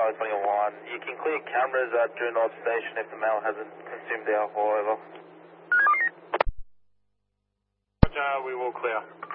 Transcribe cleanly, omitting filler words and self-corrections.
Bravo 21. You can clear cameras at Drew North Station if the male hasn't consumed the alcohol, over. Roger, we will clear.